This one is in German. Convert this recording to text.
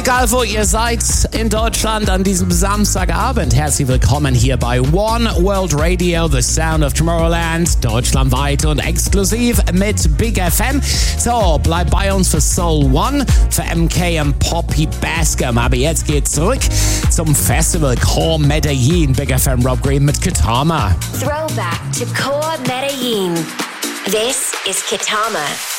Egal wo ihr seid in Deutschland an diesem Samstagabend, herzlich willkommen hier bei One World Radio, the Sound of Tomorrowland, deutschlandweit und exklusiv mit Big FM. So, bleibt bei uns für Soul One, für MK und Poppy Bascom. Aber jetzt geht's zurück zum Festival Core Medellin. Big FM Rob Green mit Kitama. Throwback to Core Medellin. This is Kitama.